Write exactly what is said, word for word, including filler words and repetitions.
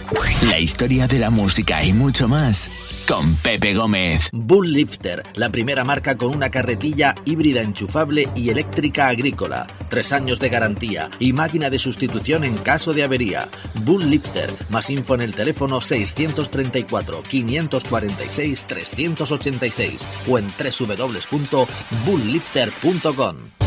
La historia de la música y mucho más con Pepe Gómez. Bull Lifter, la primera marca con una carretilla híbrida enchufable y eléctrica agrícola. Tres años de garantía y máquina de sustitución en caso de avería. Bull Lifter. Más info en el teléfono seiscientos treinta y cuatro, quinientos cuarenta y seis, trescientos ochenta y seis o en doble u doble u doble u punto bull lifter punto com.